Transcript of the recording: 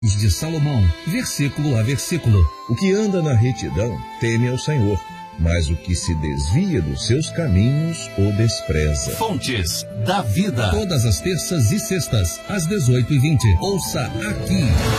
de Salomão, versículo a versículo. O que anda na retidão teme ao Senhor, mas o que se desvia dos seus caminhos o despreza. Fontes da Vida. Todas as terças e sextas, às 18h20. Ouça aqui.